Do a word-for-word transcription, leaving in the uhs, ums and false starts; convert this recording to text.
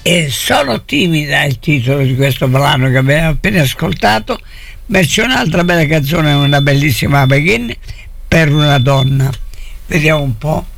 E Sono timida è il titolo di questo brano che abbiamo appena ascoltato, ma c'è un'altra bella canzone, una bellissima Begin, per una donna. Vediamo un po'.